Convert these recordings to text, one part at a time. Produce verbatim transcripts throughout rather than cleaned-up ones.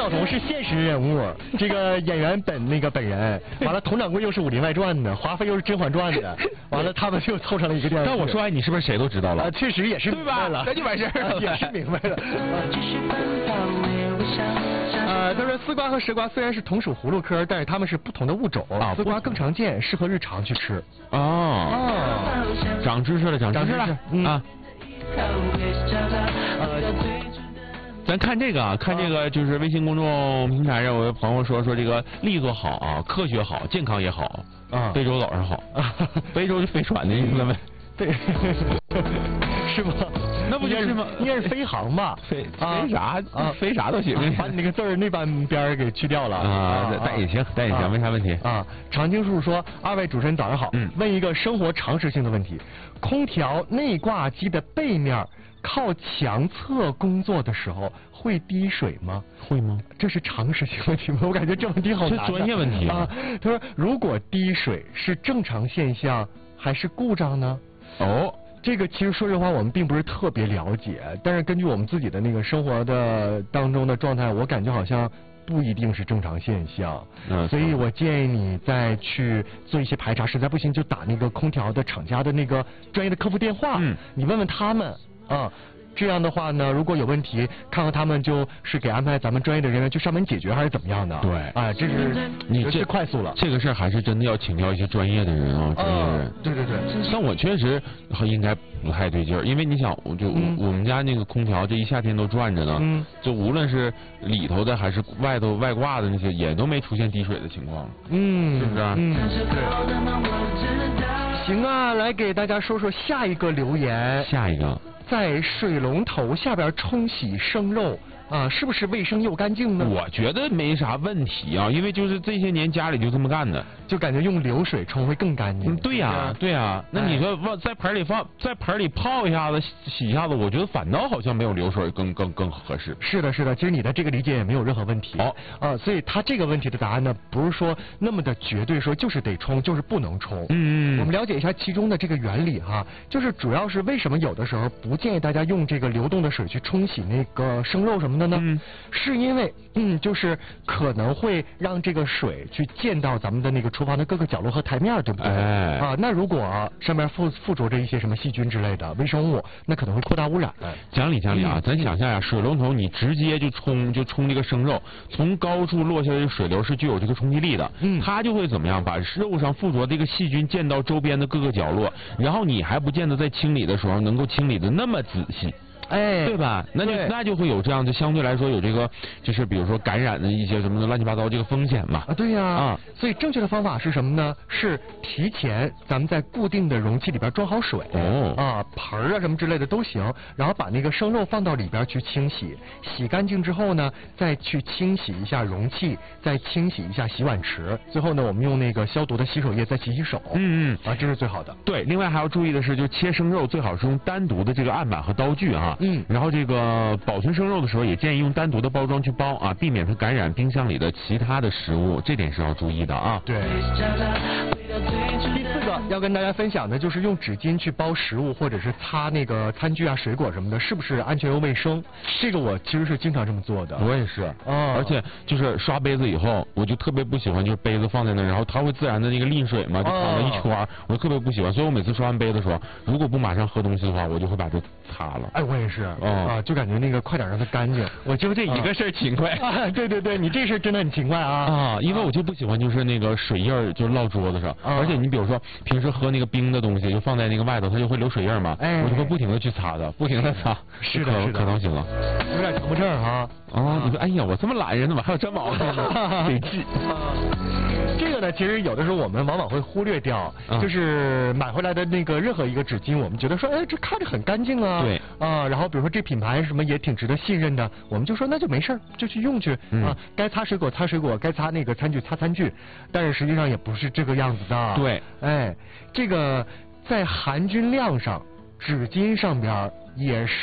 晓彤是现实人物，这个演员本那个本人，完了佟掌柜又是《武林外传》的，华妃又是《甄嬛传》的，完了他们就凑成了一个电视。 但我说完，你是不是谁都知道了？ 啊，确实也是明白了， 那就完事儿了， 也是明白了。呃，他说丝瓜和蛇瓜虽然是同属葫芦科，但是它们是不同的物种。啊，丝瓜更常见，适合日常去吃。 哦，哦，长知识了，长知识了，嗯、啊。呃，咱看这个啊，看这个就是微信公众平台上，我有朋友说说这个力作好啊，科学好，健康也好啊，非洲早上好啊，非洲就飞船的意思呗。 对，是吗？ 那不就是吗？ 应该是飞航吧？ 飞飞啥啊？飞啥都行。 把你那个字儿那半边儿给去掉了啊，但也行，但也行，没啥问题啊。常青树说：“二位主持人早上好，嗯，问一个生活常识性的问题：空调内挂机的背面靠墙侧工作的时候会滴水吗？ 会吗？ 这是常识性问题吗？我感觉这问题好难。 这专业问题啊。他说：如果滴水是正常现象还是故障呢？ 哦。” 这个其实说实话我们并不是特别了解，但是根据我们自己的那个生活的当中的状态，我感觉好像不一定是正常现象。嗯，所以我建议你再去做一些排查，实在不行就打那个空调的厂家的那个专业的客服电话，嗯，你问问他们啊。这样的话呢，如果有问题，看看他们就是给安排咱们专业的人员去上门解决，还是怎么样的？对，啊，这是你这快速了。 这个事儿还是真的要请教一些专业的人啊，专业人。 对对对。 但我确实应该不太对劲儿，因为你想，我就我们家那个空调这一夏天都转着呢，嗯，就无论是里头的还是外头外挂的那些，也都没出现滴水的情况。嗯，是不是？嗯， 对。行啊，来给大家说说下一个留言。 下一个。 在水龙头下边冲洗生肉啊，是不是卫生又干净呢？ 我觉得没啥问题啊，因为就是这些年家里就这么干的， 就感觉用流水冲会更干净。 嗯，对呀、啊，对呀、啊。那你说往在盆里放，在盆里泡一下子，洗一下子，我觉得反倒好像没有流水更更更合适。 是的，是的，其实你的这个理解也没有任何问题。哦，啊，所以他这个问题的答案呢，不是说那么的绝对说就是得冲，就是不能冲。嗯，我们了解一下其中的这个原理哈，就是主要是为什么有的时候不建议大家用这个流动的水去冲洗那个生肉什么的呢？嗯。是因为，嗯，就是可能会让这个水去溅到咱们的那个厨房的各个角落和台面，对不对？哎。啊，那如果上面附附着着一些什么细菌之类的微生物，那可能会扩大污染。 讲理讲理啊，嗯、咱想象呀，水龙头你直接就冲就冲这个生肉，从高处落下来的水流是具有这个冲击力的，嗯，它就会怎么样，把肉上附着这个细菌溅到周边的各个角落，然后你还不见得在清理的时候能够清理的那么仔细。哎，对吧？那就那就会有这样的相对来说有这个，就是比如说感染的一些什么的乱七八糟这个风险嘛。 啊，对呀。啊，所以正确的方法是什么呢？是提前咱们在固定的容器里边装好水，哦，啊盆儿啊什么之类的都行，然后把那个生肉放到里边去清洗，洗干净之后呢，再去清洗一下容器，再清洗一下洗碗池，最后呢，我们用那个消毒的洗手液再洗洗手。嗯嗯。啊，这是最好的。 对，另外还要注意的是，就切生肉最好是用单独的这个案板和刀具啊。嗯，然后这个保存生肉的时候，也建议用单独的包装去包啊，避免它感染冰箱里的其他的食物，这点是要注意的啊。 对。第四个要跟大家分享的就是用纸巾去包食物或者是擦那个餐具啊、水果什么的，是不是安全又卫生？这个我其实是经常这么做的。 我也是啊，而且就是刷杯子以后，我就特别不喜欢，就是杯子放在那，然后它会自然的那个沥水嘛，就淌了一圈，我特别不喜欢，所以我每次刷完杯的时候，如果不马上喝东西的话，我就会把这擦了。 哎，我也是。啊，就感觉那个快点让它干净。 我就这一个事儿勤快。 啊，对对对，你这事儿真的很勤快啊。 啊，因为我就不喜欢就是那个水印儿就落桌子上，啊、而且你比如说平时喝那个冰的东西，就放在那个外头，它就会留水印嘛。哎，我就会不停的去擦的，不停的擦。 是的，是的， 可能行了。 有点强迫症啊。 啊，你说，哎呀，我这么懒人，怎么还有这毛病呢？得治。 这个呢，其实有的时候我们往往会忽略掉，嗯、就是买回来的那个任何一个纸巾，我们觉得说，哎，这看着很干净啊，对，啊，然后比如说这品牌什么也挺值得信任的，我们就说那就没事儿，就去用去、嗯、啊，该擦水果擦水果，该擦那个餐具擦餐具，但是实际上也不是这个样子的。 对， 哎，这个在含菌量上，纸巾上边也是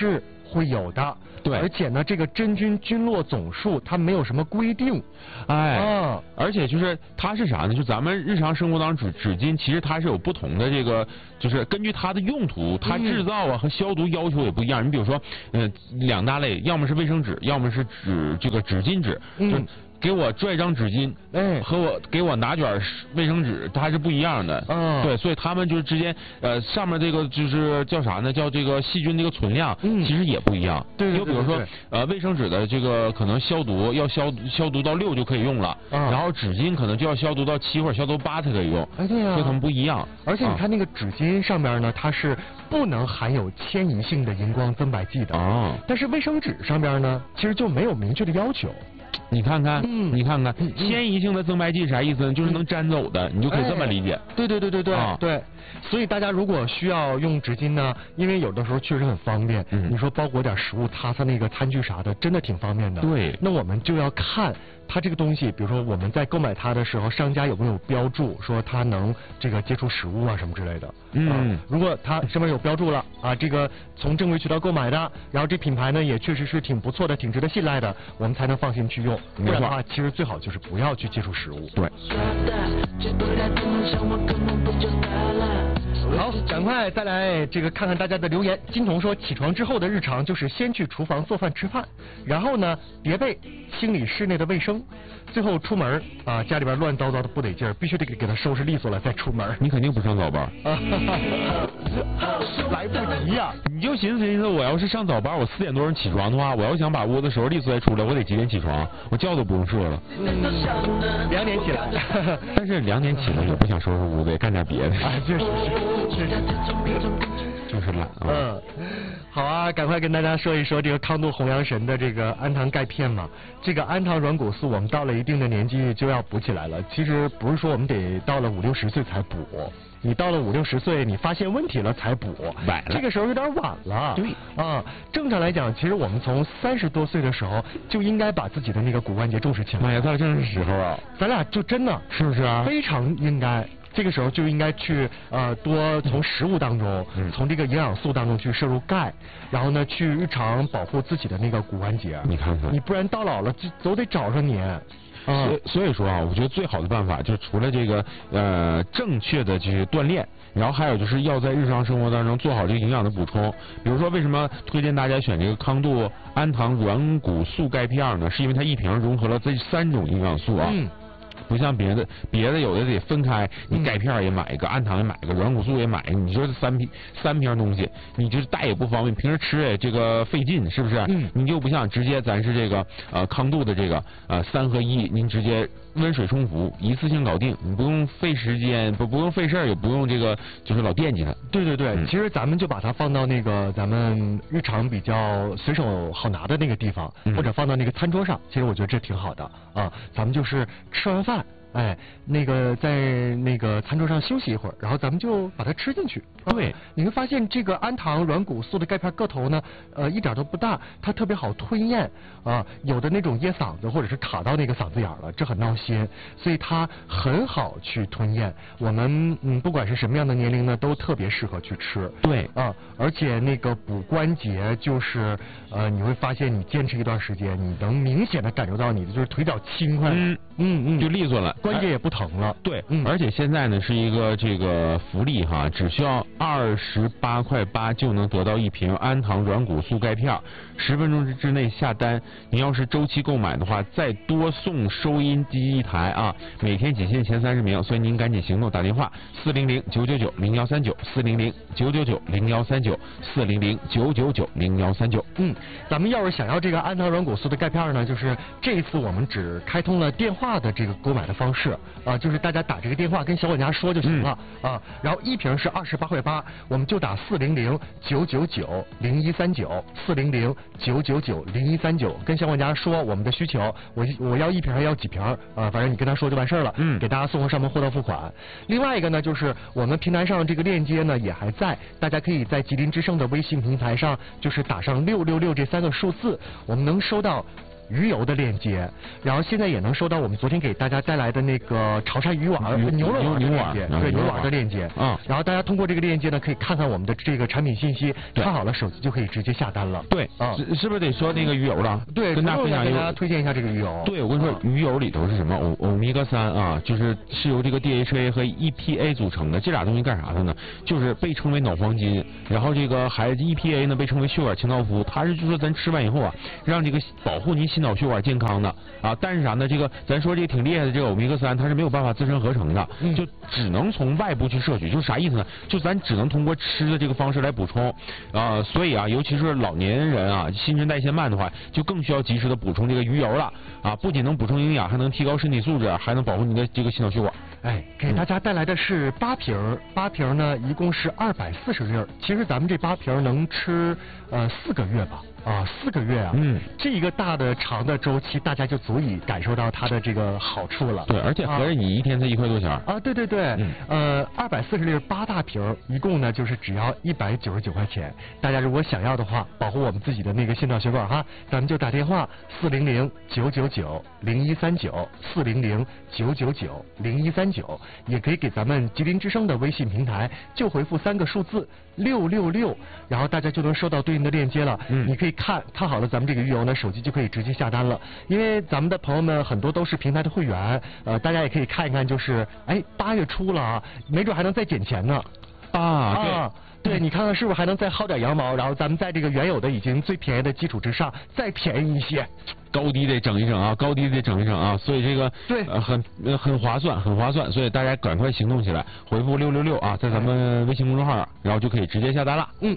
会有的。 对， 而且呢，这个真菌菌落总数它没有什么规定， 哎， 啊， 而且就是它是啥呢？就咱们日常生活当中纸纸巾，其实它是有不同的这个，就是根据它的用途，它制造啊和消毒要求也不一样。你比如说，嗯，两大类，要么是卫生纸，要么是纸这个纸巾纸，就。给我拽张纸巾，哎，和我给我拿卷卫生纸，它是不一样的。嗯，对，所以他们就是之间，呃，上面这个就是叫啥呢？叫这个细菌这个存量，嗯，其实也不一样。 对， 就比如说，呃，卫生纸的这个可能消毒要消消毒到六就可以用了，然后纸巾可能就要消毒到七或者消毒八才可以用。 哎，对呀， 所以它们不一样。 而且你看那个纸巾上面呢，它是不能含有迁移性的荧光增白剂的。啊，但是卫生纸上面呢，其实就没有明确的要求。 你看看，嗯，你看看，迁移性的增白剂啥意思呢？就是能粘走的，你就可以这么理解。 哎、对对对对对、啊、对。所以大家如果需要用纸巾呢，因为有的时候确实很方便，嗯、你说包裹点食物、擦擦那个餐具啥的，真的挺方便的。 对。 那我们就要看它这个东西，比如说我们在购买它的时候，商家有没有标注说它能这个接触食物啊什么之类的。嗯、啊。如果它上面有标注了啊，这个从正规渠道购买的，然后这品牌呢也确实是挺不错的、挺值得信赖的，我们才能放心去用。不然的话，其实最好就是不要去接触食物。 对。 好，赶快再来这个看看大家的留言。金童说，起床之后的日常就是先去厨房做饭吃饭，然后呢叠被、清理室内的卫生，最后出门啊，家里边乱糟糟的不得劲儿，必须得给给它收拾利索了再出门。 你肯定不上早班啊， 来不及呀、啊！ 你就寻思寻思，我要是上早班，我四点多钟起床的话，我要想把屋子收拾利索再出来，我得几点起床？我觉都不用睡了。 嗯，两点起来。 但是两点起来也不想收拾屋子，也干点别的。 啊，确实是。确实就是懒啊。 嗯，好啊，赶快跟大家说一说这个康度红阳神的这个氨糖钙片嘛。这个氨糖软骨素，我们到了一定的年纪就要补起来了。其实不是说我们得到了五六十岁才补，你到了五六十岁，你发现问题了才补， 晚了， 这个时候有点晚了。 对啊，正常来讲，其实我们从三十多岁的时候就应该把自己的那个骨关节重视起来。 妈呀，到了正是时候啊！ 咱俩就真的是不是啊？ 非常应该。这个时候就应该去呃多从食物当中，嗯、从这个营养素当中去摄入钙，然后呢去日常保护自己的那个骨关节。 你看看， 你不然到老了就都得找上你。 所以所以说啊，我觉得最好的办法就是除了这个呃正确的这些锻炼，然后还有就是要在日常生活当中做好这个营养的补充。比如说为什么推荐大家选这个康度氨糖软骨素钙片呢？是因为它一瓶融合了这三种营养素啊。嗯，不像别的，别的有的得分开，你钙片也买一个，氨糖也买一个，软骨素也买一个，你说这三瓶三瓶东西，你就是带也不方便，平时吃也这个费劲，是不是？嗯，你就不像直接咱是这个呃康度的这个呃三合一，您直接温水冲服，一次性搞定，你不用费时间，不不用费事儿，也不用这个就是老惦记它。 对对对，嗯、其实咱们就把它放到那个咱们日常比较随手好拿的那个地方，嗯、或者放到那个餐桌上，其实我觉得这挺好的啊。咱们就是吃完饭。哎，那个在那个餐桌上休息一会儿，然后咱们就把它吃进去。 对， 你会发现这个氨糖软骨素的钙片个头呢，呃，一点都不大，它特别好吞咽啊。有的那种噎嗓子或者是卡到那个嗓子眼了，这很闹心，所以它很好去吞咽。我们嗯，不管是什么样的年龄呢，都特别适合去吃。 对啊，而且那个补关节就是呃，你会发现你坚持一段时间，你能明显的感受到你的就是腿脚轻快，嗯嗯嗯，就利索了。 关节也不疼了， 对，嗯，而且现在呢是一个这个福利哈，只需要二十八块八就能得到一瓶氨糖软骨素钙片，十分钟之内下单。你要是周期购买的话，再多送收音机一台啊，每天仅限前三十名，所以您赶紧行动，打电话四零零九九九零幺三九四零零九九九零幺三九四零零九九九零幺三九。 嗯，咱们要是想要这个氨糖软骨素的钙片呢，就是这一次我们只开通了电话的这个购买的方式啊，就是大家打这个电话跟小管家说就行了、嗯、啊，然后一瓶是二十八块八，我们就打四零零九九九零一三九四零零九九九零一三九，跟小管家说我们的需求，我我要一瓶还要几瓶啊，反正你跟他说就完事儿了，嗯，给大家送货上门货到付款。另外一个呢，就是我们平台上这个链接呢也还在，大家可以在吉林之声的微信平台上，就是打上六六六这三个数字，我们能收到鱼油的链接，然后现在也能收到我们昨天给大家带来的那个潮汕鱼丸、牛肉丸的链接，对，牛丸的链接。啊，然后大家通过这个链接呢，可以看看我们的这个产品信息，看好了手机就可以直接下单了。 对，啊，是是不是得说那个鱼油了？ 对，跟大家分享一下，给大家推荐一下这个鱼油。 对，我跟你说，鱼油里头是什么？欧欧米伽三啊，就是是由这个 D H A 和 E P A 组成的。这俩东西干啥的呢？就是被称为脑黄金，然后这个还 E P A 呢被称为血管清道夫，它是就是说咱吃完以后啊，让这个保护您心脑血管健康的啊。但是啥呢？这个咱说这个挺厉害的这个欧米伽三，它是没有办法自身合成的，嗯、就只能从外部去摄取。就是啥意思呢？就咱只能通过吃的这个方式来补充啊。所以啊，尤其是老年人啊，新陈代谢慢的话，就更需要及时的补充这个鱼油了啊。不仅能补充营养，还能提高身体素质，还能保护你的这个心脑血管。 哎，给大家带来的是八瓶，八瓶呢一共是二百四十粒。其实咱们这八瓶能吃呃四个月吧。啊，四个月啊，嗯，这一个大的长的周期，大家就足以感受到它的这个好处了。 对，而且合着你一天才一块多钱啊？对对对，嗯、呃，二百四十粒八大瓶，一共呢就是只要一百九十九块钱。大家如果想要的话，保护我们自己的那个心脑血管哈，咱们就打电话四零零九九九零一三九四零零九九九零一三九，也可以给咱们吉林之声的微信平台，就回复三个数字六六六，然后大家就能收到对应的链接了。嗯，你可以看看好了咱们这个鱼油呢，手机就可以直接下单了。因为咱们的朋友们很多都是平台的会员，呃，大家也可以看一看，就是哎，八月初了啊，没准还能再减钱呢。 啊，对。 啊对，你看看是不是还能再薅点羊毛，然后咱们在这个原有的已经最便宜的基础之上再便宜一些， 高低得整一整啊，高低得整一整啊，所以这个对、 呃、很呃很划算，很划算，所以大家赶快行动起来，回复六六六啊，在咱们微信公众号，然后就可以直接下单了。 嗯。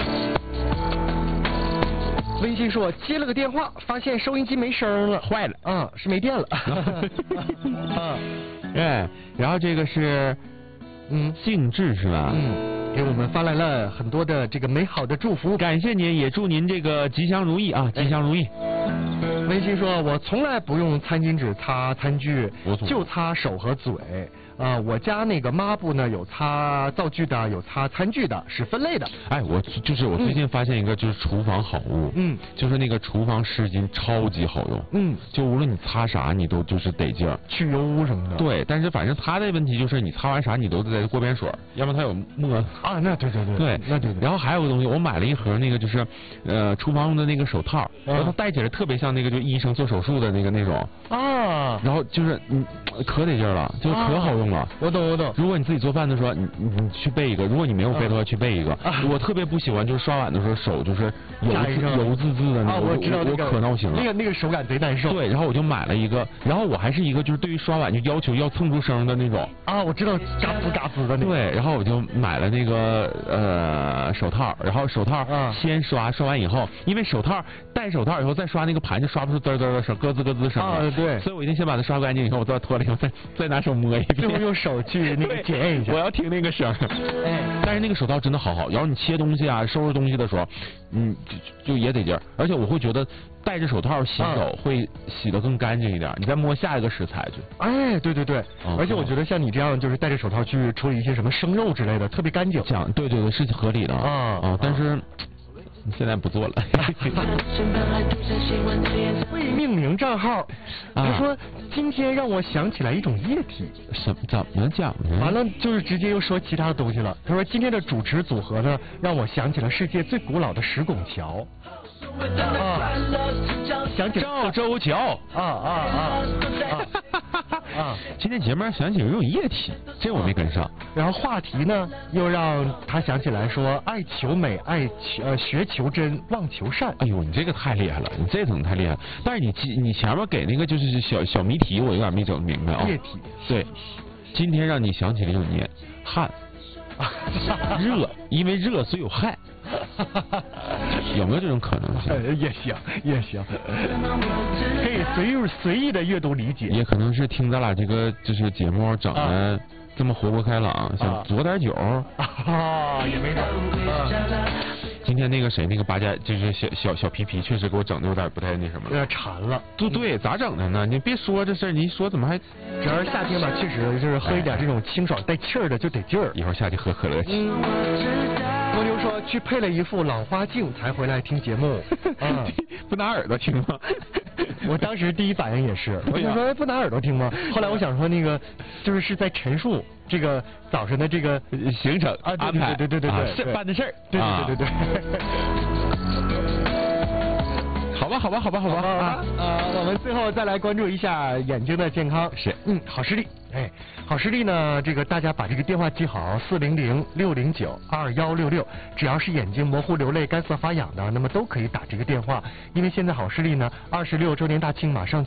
微信说接了个电话，发现收音机没声了， 坏了， 啊，是没电了。 啊，哎，然后这个是。嗯，兴致是吧？ 嗯，给我们发来了很多的这个美好的祝福， 感谢您，也祝您这个吉祥如意啊，吉祥如意。 微信说，我从来不用餐巾纸擦餐具，就擦手和嘴。啊、呃，我家那个抹布呢，有擦灶具的，有擦餐具的，是分类的。 哎，我就是我最近发现一个就是厨房好物，嗯，就是那个厨房湿巾超级好用，嗯，就无论你擦啥，你都就是得劲儿， 去油污什么的。 对，但是反正擦的问题就是你擦完啥你都得过遍水，要不然它有沫。 啊，那对对对， 对， 那对对。 然后还有个东西，我买了一盒那个就是呃厨房用的那个手套，然后它戴起来特别像那个就医生做手术的那个那种啊，然后就是嗯可得劲儿了，就可好用了。 我懂我懂。 如果你自己做饭的时候，你你去备一个；如果你没有备的话，去备一个。我特别不喜欢就是刷碗的时候手就是油油滋滋的那种， 我知道我可闹心了。 那个那个手感贼难受。 对，然后我就买了一个，然后我还是一个就是对于刷碗就要求要蹭出声的那种。 啊，我知道，嘎吱嘎吱的那种。 对，然后我就买了那个呃手套，然后手套先刷，刷完以后，因为手套戴手套以后再刷那个盘就刷不出滋滋的声，咯吱咯吱声。 啊，对。 所以我一定先把它刷干净以后，我再脱了以后再再拿手摸一遍， 就用手去那个检验一下。 我要听那个声。哎，但是那个手套真的好好，然后你切东西啊、收拾东西的时候，嗯，就就也得劲儿，而且我会觉得戴着手套洗手会洗得更干净一点，你再摸下一个食材去。 哎，对对对，哦、而且我觉得像你这样就是戴着手套去处理一些什么生肉之类的，特别干净。 讲对对对，是合理的啊啊，但是。现在不做了。 未命名账号，他说今天让我想起来一种液体。 什怎么讲呢？ 完了就是直接又说其他的东西了。他说今天的主持组合呢，让我想起了世界最古老的石拱桥。啊，想起赵州桥。 啊啊啊啊！啊，今天节目上想起有一种液体，这我没跟上。 然后话题呢，又让他想起来说爱求美，爱求呃学求真，忘求善。 哎呦，你这个太厉害了，你这整太厉害了。但是你你前面给那个就是小小谜题，我有点没整明白啊。 液体。 对，今天让你想起了一种年汗，热，因为热所以有汗。有没有这种可能性？ 也行，也行，可以随意随意的阅读理解。 也可能是听咱俩这个就是节目整的。啊这么活泼开朗，想佐点酒啊，也没准。 今天那个谁，那个八家就是小小小皮皮，确实给我整的有点不太那什么， 有点馋了。 对对，咋整的呢？你别说这事儿，你一说怎么还？ 主要是夏天吧，确实就是喝一点这种清爽带气儿的就得劲儿。 一会儿下去喝可乐去。 蜗牛说去配了一副老花镜才回来听节目， 不拿耳朵听吗？ 我当时第一反应也是，我想说不拿耳朵听吗？后来我想说那个就是是在陈述这个早晨的这个行程啊， 安排， 对对对对对， 是办的事儿， 对对对对对。 好吧，好吧，好吧，好吧啊！呃，我们最后再来关注一下眼睛的健康。 是， 嗯，好视力，哎，好视力呢，这个大家把这个电话记好，四零零六零九二幺六六，只要是眼睛模糊、流泪、干涩、发痒的，那么都可以打这个电话，因为现在好视力呢二十六周年大庆马上。